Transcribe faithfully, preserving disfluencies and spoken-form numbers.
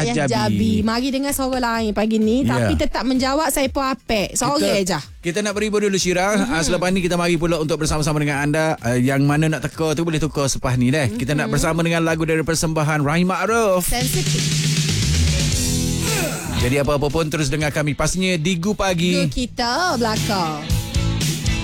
Ayah Jabi. Jabi. Mari dengan suara lain pagi ni. Ya. Tapi tetap menjawab saya pun apek. Seorang aja. Kita nak beribu dulu Syirah. Mm-hmm. Uh, selepas ni kita mari pula untuk bersama-sama dengan anda. Uh, yang mana nak teka tu boleh tukar selepas ni deh. Mm-hmm. Kita nak bersama dengan lagu dari persembahan Rahim Ma'ruf. Sensitif. Jadi apa-apa pun terus dengar kami pastinya di Gu Pagi. Gu kita belakang.